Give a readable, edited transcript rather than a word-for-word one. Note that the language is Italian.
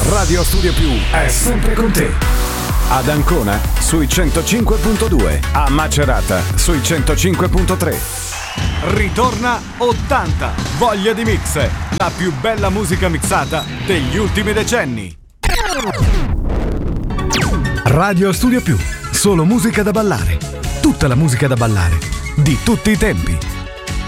Radio Studio Più è sempre con te. Ad Ancona sui 105.2, a Macerata sui 105.3. Ritorna 80, voglia di mix, la più bella musica mixata degli ultimi decenni. Radio Studio Più, solo musica da ballare, tutta la musica da ballare, di tutti i tempi.